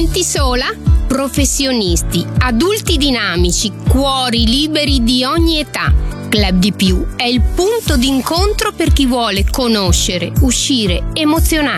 senti sola? Professionisti, adulti dinamici, cuori liberi di ogni età. Club di Più è il punto d'incontro per chi vuole conoscere, uscire, emozionare.